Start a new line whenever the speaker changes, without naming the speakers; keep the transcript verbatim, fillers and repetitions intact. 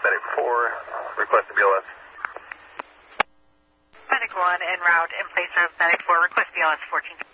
Medic four, request a B L S.
Medic one en route in place of Medic four, request B L S fourteen.